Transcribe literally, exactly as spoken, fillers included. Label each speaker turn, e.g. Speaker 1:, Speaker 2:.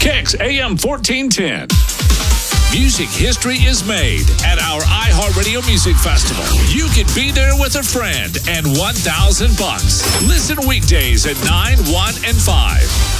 Speaker 1: Kicks A M fourteen ten. Music history is made at our iHeartRadio Music Festival. You can be there with a friend and one thousand bucks. Listen weekdays at nine, one, and five.